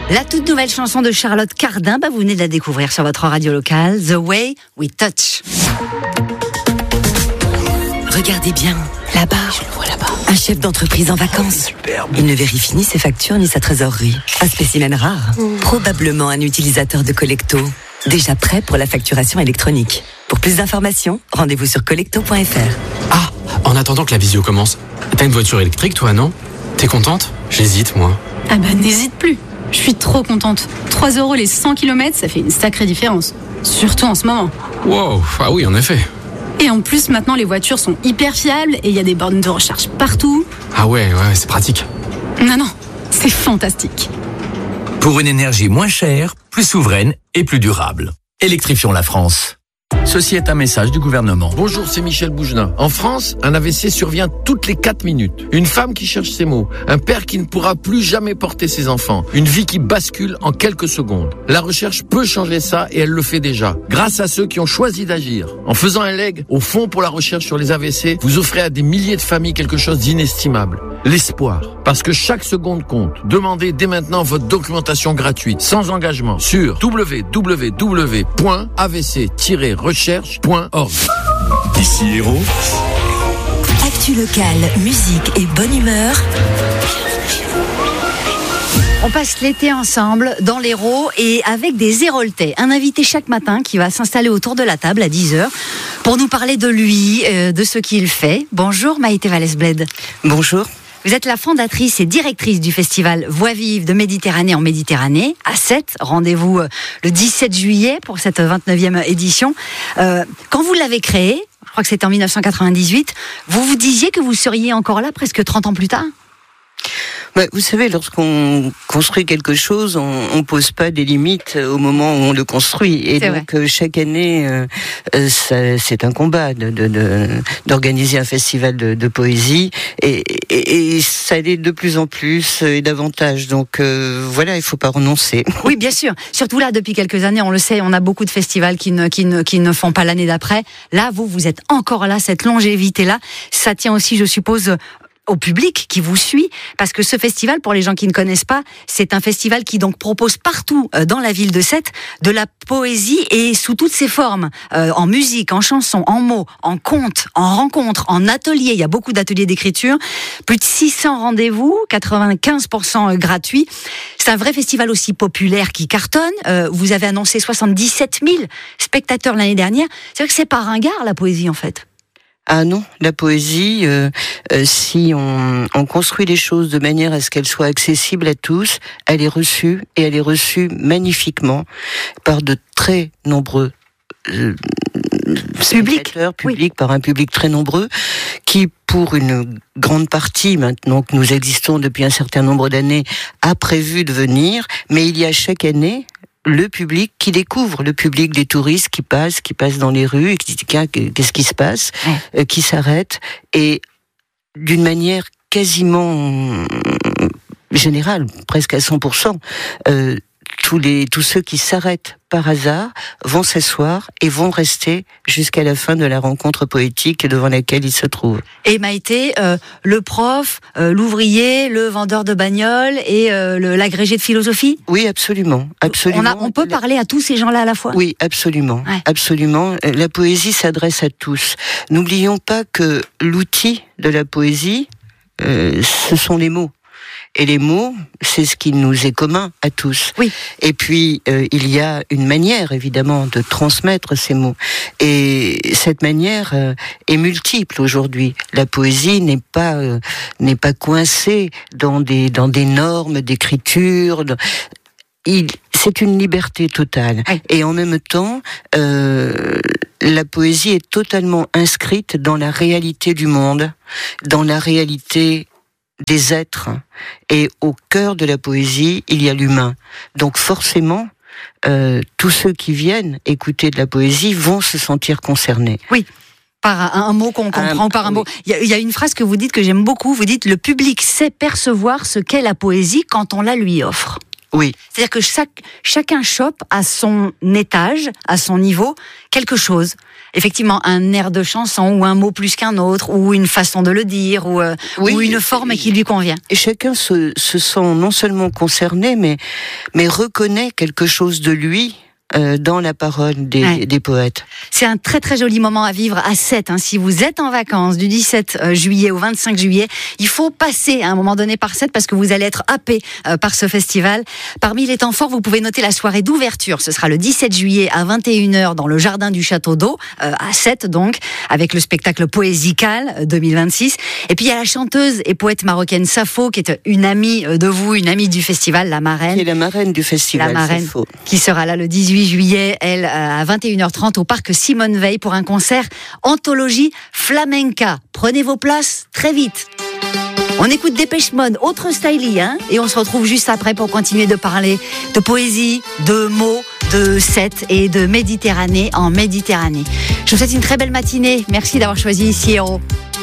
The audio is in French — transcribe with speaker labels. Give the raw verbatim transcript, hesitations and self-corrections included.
Speaker 1: La toute nouvelle chanson de Charlotte Cardin, bah vous venez de la découvrir sur votre radio locale, The Way We Touch.
Speaker 2: Regardez bien, là-bas, je le vois là-bas. Un chef d'entreprise en vacances.
Speaker 3: Superbe.
Speaker 2: Il ne vérifie ni ses factures ni sa trésorerie. Un spécimen rare. Mmh. Probablement un utilisateur de Collecto. Déjà prêt pour la facturation électronique. Pour plus d'informations, rendez-vous sur collecto point f r.
Speaker 3: Ah, en attendant que la visio commence, t'as une voiture électrique toi, non? T'es contente? J'hésite, moi.
Speaker 4: Ah bah n'hésite plus. Je suis trop contente. trois euros les cent kilomètres, ça fait une sacrée différence. Surtout en ce moment.
Speaker 3: Wow, ah oui, en effet.
Speaker 4: Et en plus, maintenant, les voitures sont hyper fiables et il y a des bornes de recharge partout.
Speaker 3: Ah ouais, ouais, c'est pratique.
Speaker 4: Non, non, c'est fantastique.
Speaker 5: Pour une énergie moins chère, plus souveraine et plus durable. Électrifions la France. Ceci est un message du gouvernement.
Speaker 6: Bonjour, c'est Michel Bougelin. En France, un A V C survient toutes les quatre minutes. Une femme qui cherche ses mots. Un père qui ne pourra plus jamais porter ses enfants. Une vie qui bascule en quelques secondes. La recherche peut changer ça et elle le fait déjà. Grâce à ceux qui ont choisi d'agir. En faisant un leg au Fonds pour la recherche sur les A V C, vous offrez à des milliers de familles quelque chose d'inestimable. L'espoir. Parce que chaque seconde compte. Demandez dès maintenant votre documentation gratuite, sans engagement, sur w w w point a v c tiret recherche point org.
Speaker 5: Ici Héros.
Speaker 2: Actu locale, musique et bonne humeur.
Speaker 1: On passe l'été ensemble dans l'Hérault et avec des Héroltais. Un invité chaque matin qui va s'installer autour de la table à dix heures pour nous parler de lui, euh, de ce qu'il fait. Bonjour Maïté Vallès-Bled.
Speaker 7: Bonjour.
Speaker 1: Vous êtes la fondatrice et directrice du festival Voix vive de Méditerranée en Méditerranée, à Sète. Rendez-vous le dix-sept juillet pour cette vingt-neuvième édition. Euh, quand vous l'avez créé, je crois que c'était en dix-neuf cent quatre-vingt-dix-huit, vous vous disiez que vous seriez encore là presque trente ans plus tard ?
Speaker 7: Bah, vous savez, lorsqu'on construit quelque chose, on, on pose pas des limites au moment où on le construit. Et
Speaker 1: c'est
Speaker 7: donc,
Speaker 1: vrai.
Speaker 7: chaque année, euh, ça, c'est un combat de, de, de, d'organiser un festival de, de poésie. Et, et, et ça l'est de plus en plus et davantage. Donc, euh, voilà, il faut pas renoncer.
Speaker 1: Oui, bien sûr. Surtout là, depuis quelques années, on le sait, on a beaucoup de festivals qui ne, qui ne, qui ne font pas l'année d'après. Là, vous, vous êtes encore là, cette longévité-là. Ça tient aussi, je suppose, au public qui vous suit, parce que ce festival, pour les gens qui ne connaissent pas, c'est un festival qui donc propose partout dans la ville de Sète de la poésie et sous toutes ses formes, euh, en musique, en chanson, en mots, en contes, en rencontres, en ateliers. Il y a beaucoup d'ateliers d'écriture, plus de six cents rendez-vous, quatre-vingt-quinze pour cent gratuits. C'est un vrai festival aussi populaire qui cartonne. Euh, vous avez annoncé soixante-dix-sept mille spectateurs l'année dernière. C'est vrai que c'est pas ringard la poésie en fait.
Speaker 7: Ah non, la poésie, euh, euh, si on, on construit les choses de manière à ce qu'elles soient accessibles à tous, elle est reçue, et elle est reçue magnifiquement par de très nombreux euh, spectateurs, public, oui. Par un public très nombreux, qui pour une grande partie, maintenant que nous existons depuis un certain nombre d'années, a prévu de venir, mais il y a chaque année le public qui découvre, le public des touristes qui passent, qui passent dans les rues et qui disent qu'est-ce qui se passe, ouais. euh, qui s'arrêtent, et d'une manière quasiment générale, presque à cent pour cent, euh, tous les tous ceux qui s'arrêtent par hasard vont s'asseoir et vont rester jusqu'à la fin de la rencontre poétique devant laquelle ils se trouvent.
Speaker 1: Et Maïté, euh, le prof, euh, l'ouvrier, le vendeur de bagnole et euh, le, l'agrégé de philosophie ?
Speaker 7: Oui, absolument, absolument.
Speaker 1: On, a, on peut parler à tous ces gens-là à la fois ?
Speaker 7: Oui, absolument, ouais. absolument. La poésie s'adresse à tous. N'oublions pas que l'outil de la poésie, euh, ce sont les mots. Et les mots, c'est ce qui nous est commun à tous.
Speaker 1: Oui.
Speaker 7: Et puis, euh, il y a une manière, évidemment, de transmettre ces mots. Et cette manière euh, est multiple aujourd'hui. La poésie n'est pas euh, n'est pas coincée dans des dans des normes d'écriture. Il, c'est une liberté totale. Oui. Et en même temps, euh, la poésie est totalement inscrite dans la réalité du monde, dans la réalité des êtres, et au cœur de la poésie, il y a l'humain. Donc forcément, euh, tous ceux qui viennent écouter de la poésie vont se sentir concernés.
Speaker 1: Oui. Par un, un mot qu'on comprend, un, par un oui. mot. Il y, a, il y a une phrase que vous dites que j'aime beaucoup. Vous dites « Le public sait percevoir ce qu'est la poésie quand on la lui offre ».
Speaker 7: Oui.
Speaker 1: C'est-à-dire que chaque, chacun chope à son étage, à son niveau, quelque chose. Effectivement, un air de chanson ou un mot plus qu'un autre, ou une façon de le dire, ou, euh,
Speaker 7: oui,
Speaker 1: ou une forme qui lui convient.
Speaker 7: Et chacun se, se sent non seulement concerné, mais, mais reconnaît quelque chose de lui euh, dans la parole des, ouais. des poètes.
Speaker 1: C'est un très très joli moment à vivre à Sète. Hein. Si vous êtes en vacances du dix-sept juillet au vingt-cinq juillet, il faut passer à un moment donné par Sète parce que vous allez être happé euh, par ce festival. Parmi les temps forts, vous pouvez noter la soirée d'ouverture. Ce sera le dix-sept juillet à vingt et une heures dans le jardin du Château d'Eau, euh, à Sète donc, avec le spectacle Poésical deux mille vingt-six. Et puis il y a la chanteuse et poète marocaine Safo, qui est une amie de vous, une amie du festival, la marraine.
Speaker 7: Qui est la marraine du festival,
Speaker 1: la marraine,
Speaker 7: Safo. Qui
Speaker 1: sera là le dix-huit juillet, elle, à vingt et une heures trente au parc Simone Veil pour un concert Anthologie Flamenca. Prenez vos places très vite. On écoute Dépêche Mode, autre stylie, hein, et on se retrouve juste après pour continuer de parler de poésie, de mots, de Sète et de Méditerranée en Méditerranée. Je vous souhaite une très belle matinée. Merci d'avoir choisi ici Héros.